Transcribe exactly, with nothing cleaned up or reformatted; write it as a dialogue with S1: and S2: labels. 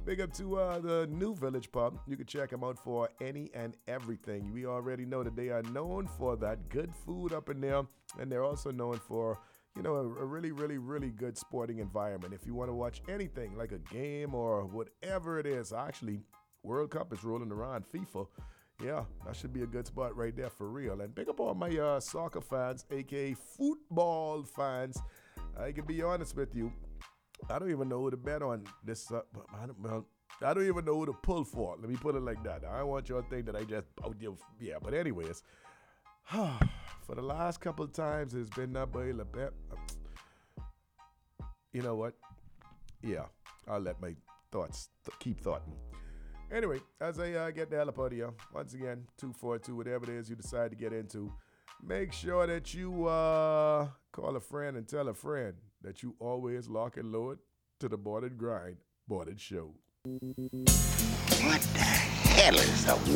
S1: Big up to uh, the New Village Pub. You can check them out for any and everything. We already know that they are known for that good food up in there, and they're also known for, you know, a, a really, really, really good sporting environment. If you want to watch anything like a game or whatever it is, actually, World Cup is rolling around, FIFA. Yeah, that should be a good spot right there for real. And big up all my uh, soccer fans, aka football fans. I can be honest with you. I don't even know who to bet on this. Uh, I, don't, well, I don't even know who to pull for. Let me put it like that. I don't want y'all to think that I just, oh, yeah. But anyways, for the last couple of times, it's been that way. You know what? Yeah, I'll let my thoughts th- keep thoughting. Anyway, as I uh, get the hell up out of here, once again, two four two, whatever it is you decide to get into, make sure that you uh, call a friend and tell a friend that you always lock and load to the Boarded Grind, Boarded Show.
S2: What the hell is the